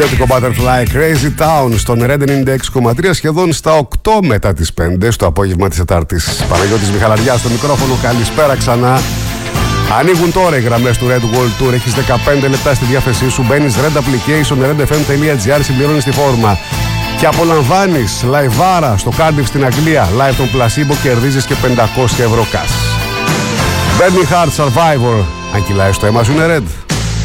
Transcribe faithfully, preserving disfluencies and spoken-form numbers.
Το Butterfly Crazy Town στον Red ενενήντα έξι κόμμα τρία, σχεδόν στα οκτώ μετά τις πέντε στο απόγευμα της Τετάρτης. Παναγιώτης Μιχαλαριάς στο μικρόφωνο, καλησπέρα ξανά. Ανοίγουν τώρα οι γραμμές του Red World Tour. Έχεις δεκαπέντε λεπτά στη διάθεσή σου. Μπαίνεις Red Application, red f m dot g r, συμπληρώνεις τη φόρμα και απολαμβάνεις λαϊβάρα στο Cardiff στην Αγγλία. Live τον Placebo, κερδίζεις και πεντακόσια ευρώ cash. Burning Heart Survivor. Αν κυλάει στο αίμα σου είναι Red.